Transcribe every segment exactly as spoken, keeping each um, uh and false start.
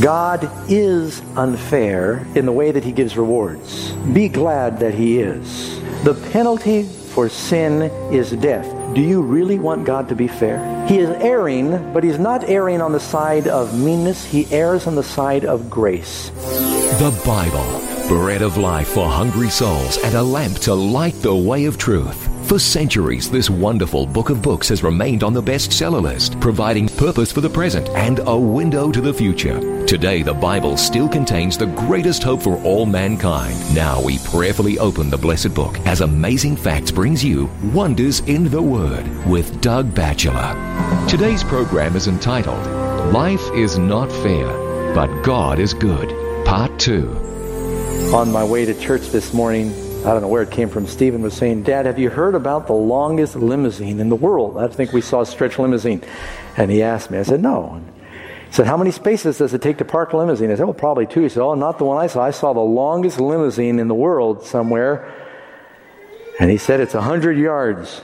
God is unfair in the way that He gives rewards. Be glad that He is. The penalty for sin is death. Do you really want God to be fair? He is erring, but He's not erring on the side of meanness. He errs on the side of grace. The Bible, bread of life for hungry souls and a lamp to light the way of truth. For centuries, this wonderful book of books has remained on the bestseller list, providing purpose for the present and a window to the future. Today, the Bible still contains the greatest hope for all mankind. Now we prayerfully open the blessed book as Amazing Facts brings you Wonders in the Word with Doug Batchelor. Today's program is entitled, Life is Not Fair, but God is Good, Part two. On my way to church this morning, I don't know where it came from, Stephen was saying, Dad, have you heard about the longest limousine in the world? I think we saw a stretch limousine. And he asked me. I said, no. He said, how many spaces does it take to park a limousine? I said, well, probably two. He said, oh, not the one I saw. I saw the longest limousine in the world somewhere. And he said, it's one hundred yards.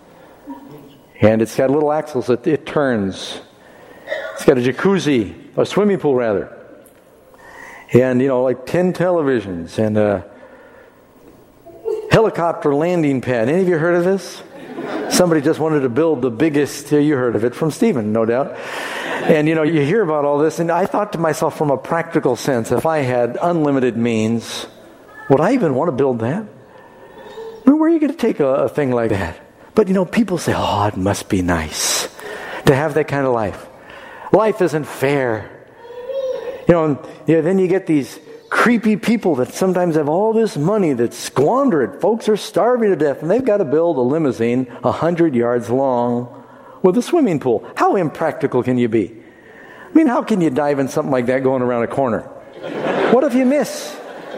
And it's got little axles that it turns. It's got a jacuzzi, a swimming pool rather. And, you know, like ten televisions and a helicopter landing pad. Any of you heard of this? Somebody just wanted to build the biggest, you heard of it from Stephen, no doubt. And you know, you hear about all this, and I thought to myself from a practical sense, if I had unlimited means, would I even want to build that? I mean, where are you going to take a, a thing like that? But you know, people say, oh, it must be nice to have that kind of life. Life isn't fair. You know, and, you know, then you get these creepy people that sometimes have all this money that squander it. Folks are starving to death, and they've got to build a limousine a hundred yards long with a swimming pool. How impractical can you be? I mean, how can you dive in something like that going around a corner? What if you miss?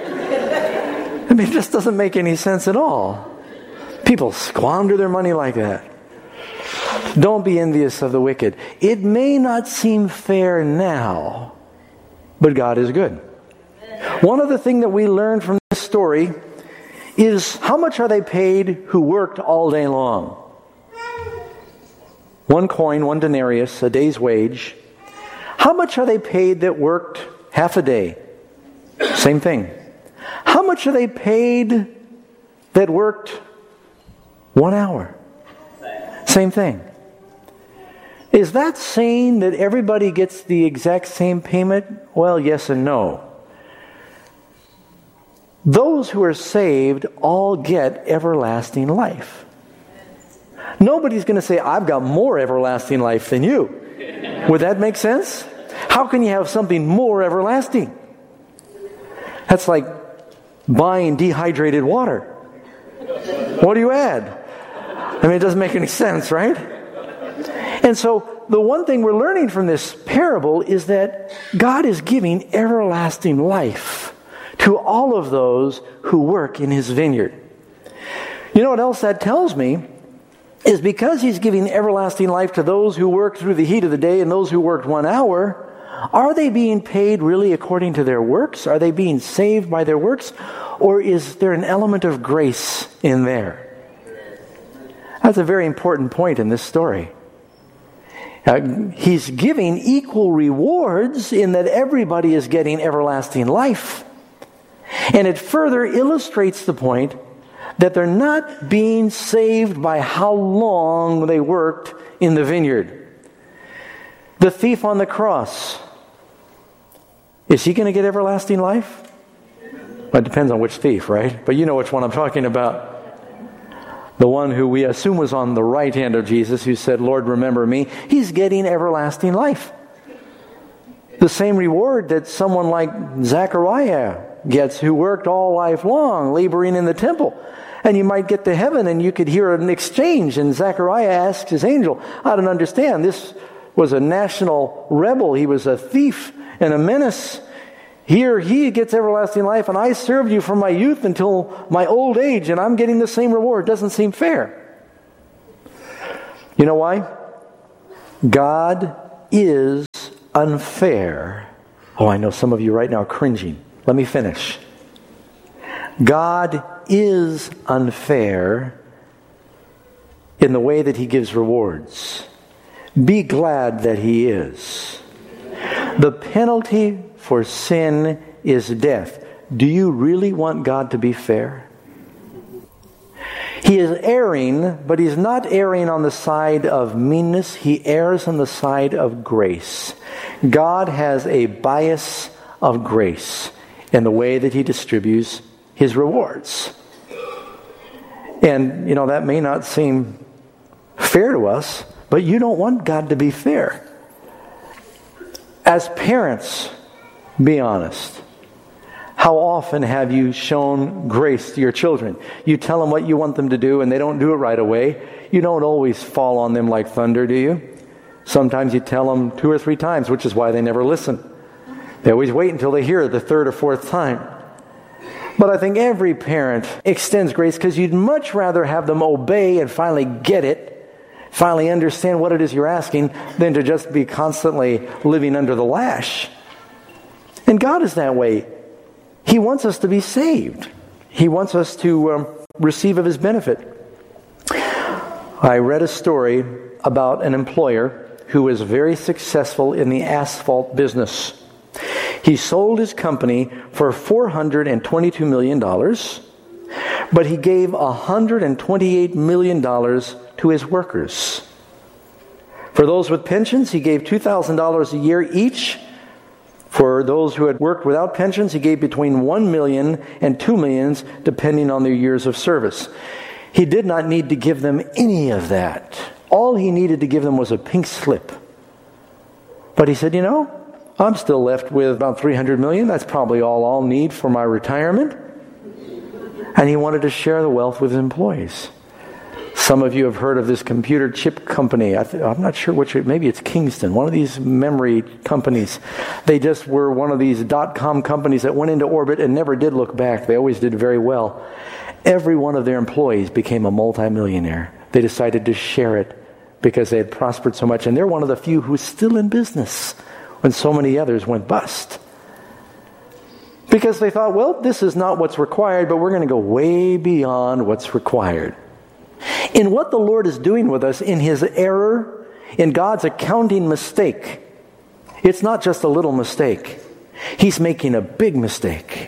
I mean, it just doesn't make any sense at all. People squander their money like that. Don't be envious of the wicked. It may not seem fair now, but God is good. One other thing that we learn from this story is how much are they paid who worked all day long? One coin, one denarius, a day's wage. How much are they paid that worked half a day? Same thing. How much are they paid that worked one hour? Same thing. Is that saying that everybody gets the exact same payment? Well, yes and no. Those who are saved all get everlasting life. Nobody's going to say, I've got more everlasting life than you. Would that make sense? How can you have something more everlasting? That's like buying dehydrated water. What do you add? I mean, it doesn't make any sense, right? And so the one thing we're learning from this parable is that God is giving everlasting life to all of those who work in His vineyard. You know what else that tells me? Is because He's giving everlasting life to those who work through the heat of the day and those who worked one hour, are they being paid really according to their works? Are they being saved by their works? Or is there an element of grace in there? That's a very important point in this story. Uh, he's giving equal rewards in that everybody is getting everlasting life. And it further illustrates the point that they're not being saved by how long they worked in the vineyard. The thief on the cross, is he going to get everlasting life? Well, it depends on which thief, right? But you know which one I'm talking about. The one who we assume was on the right hand of Jesus, who said, Lord, remember me. He's getting everlasting life. The same reward that someone like Zechariah gets, who worked all life long, laboring in the temple. And you might get to heaven and you could hear an exchange. And Zechariah asks his angel, I don't understand. This was a national rebel. He was a thief and a menace. Here he gets everlasting life, and I served you from my youth until my old age, and I'm getting the same reward. Doesn't seem fair. You know why? God is unfair. Oh, I know some of you right now are cringing. Let me finish. God is unfair in the way that He gives rewards. Be glad that He is. The penalty for sin is death. Do you really want God to be fair? He is erring, but he's not erring on the side of meanness. He errs on the side of grace. God has a bias of grace in the way that he distributes his rewards. And, you know, that may not seem fair to us, but you don't want God to be fair. As parents, be honest. How often have you shown grace to your children? You tell them what you want them to do and they don't do it right away. You don't always fall on them like thunder, do you? Sometimes you tell them two or three times, which is why they never listen. They always wait until they hear it the third or fourth time. But I think every parent extends grace because you'd much rather have them obey and finally get it, finally understand what it is you're asking, than to just be constantly living under the lash. And God is that way. He wants us to be saved. He wants us to um, receive of his benefit. I read a story about an employer who was very successful in the asphalt business. He sold his company for four hundred twenty-two million dollars, but he gave one hundred twenty-eight million dollars to his workers. For those with pensions, he gave two thousand dollars a year each. For those who had worked without pensions, he gave between one million dollars and two million dollars, depending on their years of service. He did not need to give them any of that. All he needed to give them was a pink slip. But he said, you know, I'm still left with about three hundred million dollars. That's probably all I'll need for my retirement. And he wanted to share the wealth with his employees. Some of you have heard of this computer chip company. I th- I'm not sure which, maybe it's Kingston, one of these memory companies. They just were one of these dot-com companies that went into orbit and never did look back. They always did very well. Every one of their employees became a multimillionaire. They decided to share it because they had prospered so much. And they're one of the few who's still in business when so many others went bust. Because they thought, well, this is not what's required, but we're going to go way beyond what's required. In what the Lord is doing with us, in his error, in God's accounting mistake, it's not just a little mistake. He's making a big mistake.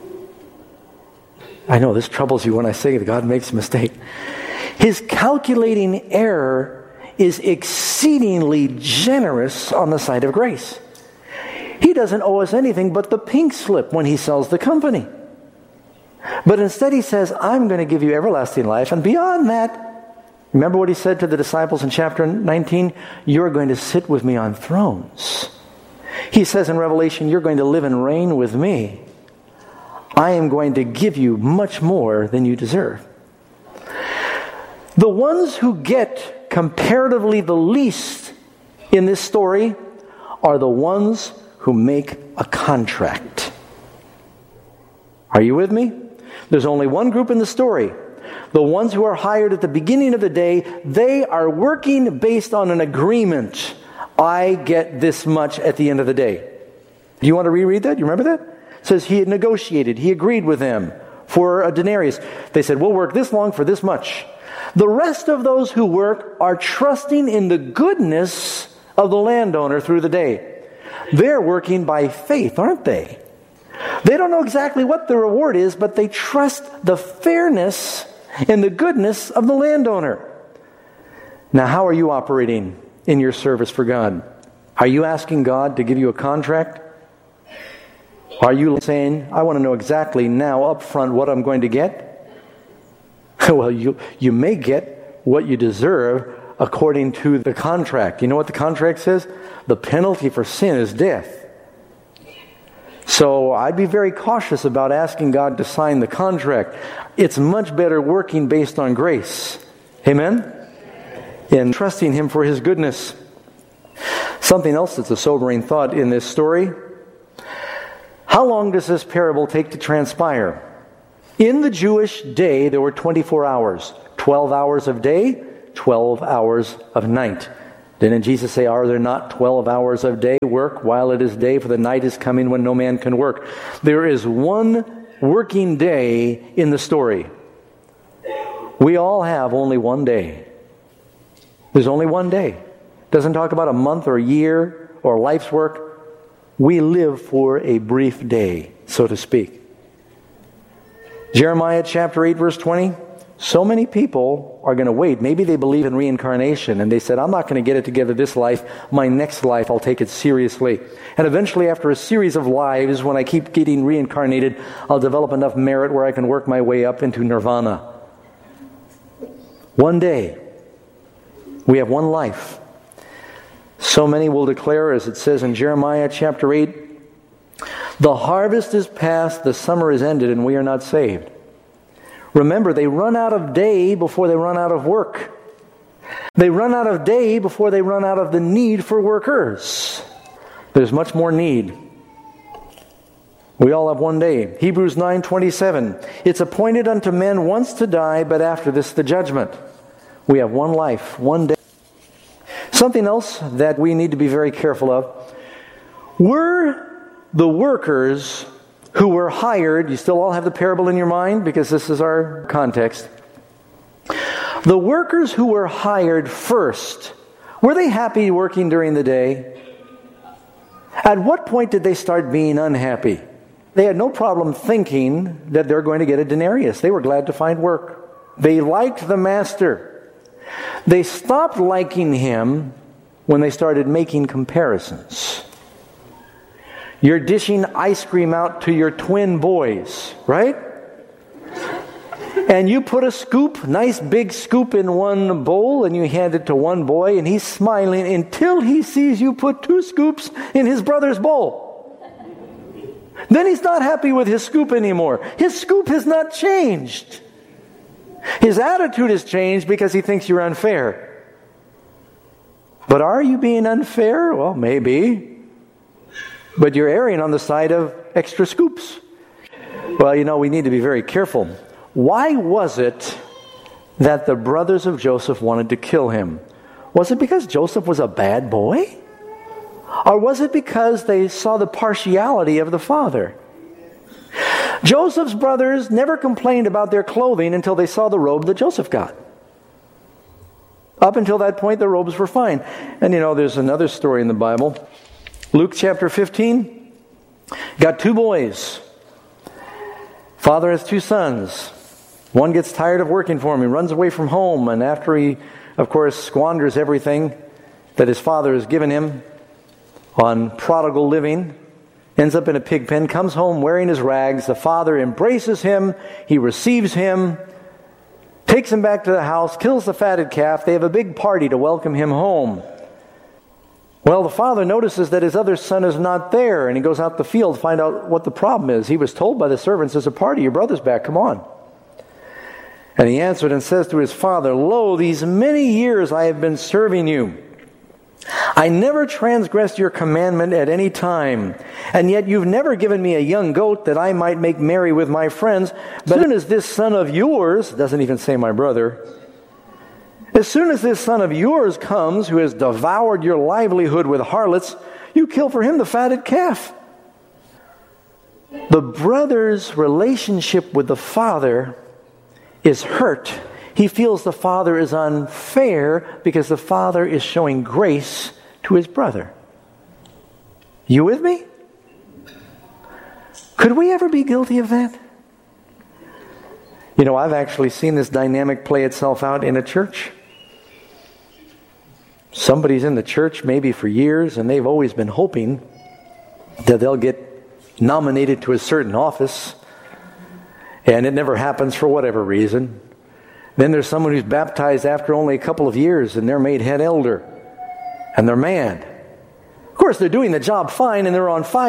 I know this troubles you when I say that God makes a mistake. His calculating error is exceedingly generous on the side of grace. He doesn't owe us anything but the pink slip when he sells the company. But instead he says, I'm going to give you everlasting life. And beyond that, remember what he said to the disciples in chapter nineteen? You're going to sit with me on thrones. He says in Revelation, you're going to live and reign with me. I am going to give you much more than you deserve. The ones who get comparatively the least in this story are the ones who make a contract. Are you with me? There's only one group in the story. The ones who are hired at the beginning of the day, they are working based on an agreement. I get this much at the end of the day. Do you want to reread that? You remember that? It says he had negotiated. He agreed with them for a denarius. They said, we'll work this long for this much. The rest of those who work are trusting in the goodness of the landowner through the day. They're working by faith, aren't they? They don't know exactly what the reward is, but they trust the fairness and the goodness of the landowner. Now, how are you operating in your service for God? Are you asking God to give you a contract? Are you saying, I want to know exactly now up front what I'm going to get? Well, you, you may get what you deserve according to the contract. You know what the contract says? The penalty for sin is death. So I'd be very cautious about asking God to sign the contract. It's much better working based on grace. Amen? And trusting him for his goodness. Something else that's a sobering thought in this story. How long does this parable take to transpire? In the Jewish day, there were twenty-four hours. twelve hours of day, twelve hours of night. Didn't Jesus say, are there not twelve hours of day? Work while it is day, for the night is coming when no man can work. There is one working day in the story. We all have only one day. There's only one day. It doesn't talk about a month or a year or life's work. we live for a brief day, so to speak. Jeremiah chapter eight, verse twenty. So many people are going to wait. Maybe they believe in reincarnation, and they said, I'm not going to get it together this life. My next life, I'll take it seriously. And eventually, after a series of lives, when I keep getting reincarnated, I'll develop enough merit where I can work my way up into nirvana. One day, we have one life. So many will declare, as it says in Jeremiah chapter eight, the harvest is past, the summer is ended, and we are not saved. Remember, they run out of day before they run out of work. They run out of day before they run out of the need for workers. There's much more need. We all have one day. Hebrews nine twenty-seven. It's appointed unto men once to die, but after this the judgment. We have one life, one day. Something else that we need to be very careful of. Were the workers who were hired, you still all have the parable in your mind because this is our context. The workers who were hired first, were they happy working during the day? At what point did they start being unhappy? They had no problem thinking that they're going to get a denarius. They were glad to find work. They liked the master. They stopped liking him when they started making comparisons. You're dishing ice cream out to your twin boys, right? And you put a scoop, nice big scoop in one bowl, and you hand it to one boy, and he's smiling until he sees you put two scoops in his brother's bowl. Then he's not happy with his scoop anymore. His scoop has not changed. His attitude has changed because he thinks you're unfair. But are you being unfair? Well, maybe. But you're erring on the side of extra scoops. Well, you know, we need to be very careful. Why was it that the brothers of Joseph wanted to kill him? Was it because Joseph was a bad boy? Or was it because they saw the partiality of the father? Joseph's brothers never complained about their clothing until they saw the robe that Joseph got. Up until that point, the robes were fine. And you know, there's another story in the Bible. Luke chapter fifteen, got two boys. Father has two sons. One gets tired of working for him. He runs away from home. And after he, of course, squanders everything that his father has given him on prodigal living, ends up in a pig pen, comes home wearing his rags. The father embraces him. He receives him, takes him back to the house, kills the fatted calf. They have a big party to welcome him home. Well, the father notices that his other son is not there, and he goes out the field to find out what the problem is. He was told by the servants, there's a party, your brother's back, come on. And he answered and says to his father, Lo, these many years I have been serving you. I never transgressed your commandment at any time, and yet you've never given me a young goat that I might make merry with my friends. But as soon as this son of yours, doesn't even say my brother, as soon as this son of yours comes, who has devoured your livelihood with harlots, you kill for him the fatted calf. The brother's relationship with the father is hurt. He feels the father is unfair because the father is showing grace to his brother. You with me? Could we ever be guilty of that? You know, I've actually seen this dynamic play itself out in a church. Somebody's in the church maybe for years, and they've always been hoping that they'll get nominated to a certain office, and it never happens for whatever reason. Then there's someone who's baptized after only a couple of years, and they're made head elder, and they're mad. Of course, they're doing the job fine, and they're on fire.